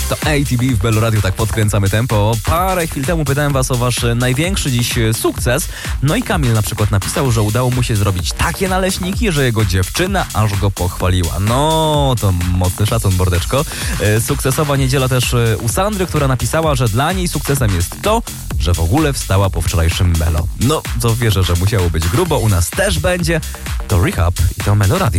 To ATB w Melo Radio, tak podkręcamy tempo. Parę chwil temu pytałem was o wasz największy dziś sukces. No i Kamil na przykład napisał, że udało mu się zrobić takie naleśniki, że jego dziewczyna aż go pochwaliła. No, to mocny szacun, mordeczko. Sukcesowa niedziela też u Sandry, która napisała, że dla niej sukcesem jest to, że w ogóle wstała po wczorajszym Melo. No, to wierzę, że musiało być grubo. U nas też będzie. To Rehab i to Melo Radio.